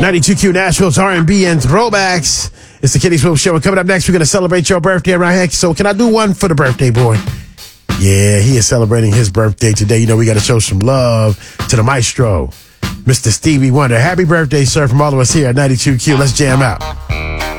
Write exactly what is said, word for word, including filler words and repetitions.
ninety-two Q Nashville's R and B and throwbacks. It's the Kenny Swift Show. And coming up next, we're going to celebrate your birthday around here. So can I do one for the birthday boy? Yeah, he is celebrating his birthday today. You know, we got to show some love to the maestro, Mister Stevie Wonder. Happy birthday, sir, from all of us here at ninety-two Q. Let's jam out.